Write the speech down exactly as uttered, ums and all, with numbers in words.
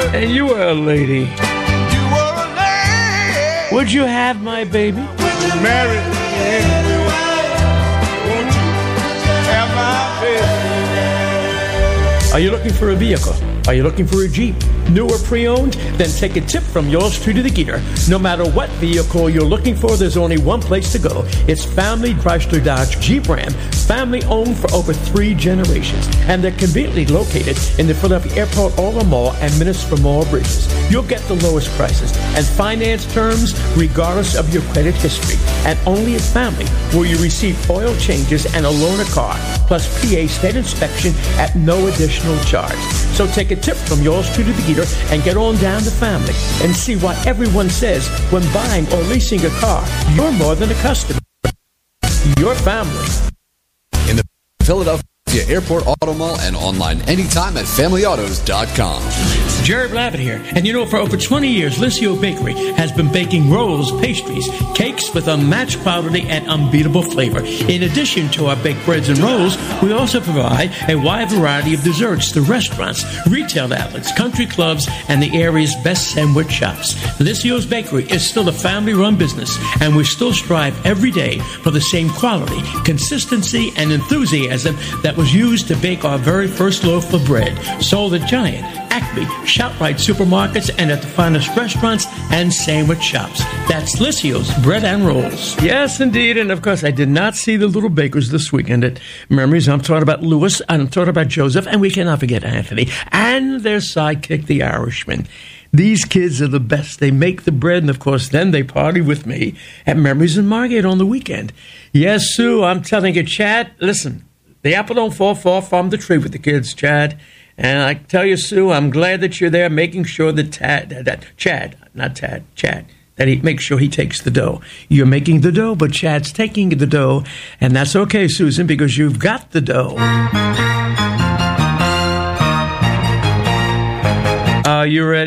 And you were a lady. You were a lady. Would you have my baby? Would you marry me anyway? Won't you have my baby? Are you looking for a vehicle? Are you looking for a Jeep? New or pre-owned? Then take a tip from yours truly, the Geeter. No matter what vehicle you're looking for, there's only one place to go. It's Family Chrysler Dodge Jeep Ram. Family owned for over three generations. And they're conveniently located in the Philadelphia Airport Aura Mall and minutes from all bridges. You'll get the lowest prices and finance terms regardless of your credit history. And only at Family will you receive oil changes and a loaner car, plus P A state inspection at no additional charge. So take a tip from yours truly, the Geeter, and get on down to Family and see what everyone says when buying or leasing a car. You're more than a customer. Your family. In the Philadelphia Airport Auto Mall and online anytime at family autos dot com. Jerry Blavitt here. And you know, for over twenty years, Licio Bakery has been baking rolls, pastries, cakes with unmatched quality and unbeatable flavor. In addition to our baked breads and rolls, we also provide a wide variety of desserts to restaurants, retail outlets, country clubs, and the area's best sandwich shops. Licio's Bakery is still a family-run business, and we still strive every day for the same quality, consistency, and enthusiasm that was used to bake our very first loaf of bread. Sold at Giant, Acme, ShopRite supermarkets, and at the finest restaurants and sandwich shops. That's Licio's Bread and Rolls. Yes, indeed. And, of course, I did not see the little bakers this weekend at Memories. I'm talking about Lewis. I'm talking about Joseph. And we cannot forget Anthony. And their sidekick, the Irishman. These kids are the best. They make the bread, and, of course, then they party with me at Memories in Margate on the weekend. Yes, Sue, I'm telling you, Chad, listen, the apple don't fall far from the tree with the kids, Chad. And I tell you, Sue, I'm glad that you're there making sure that, Tad, that Chad, not Tad, Chad, that he makes sure he takes the dough. You're making the dough, but Chad's taking the dough. And that's okay, Susan, because you've got the dough. Are you ready?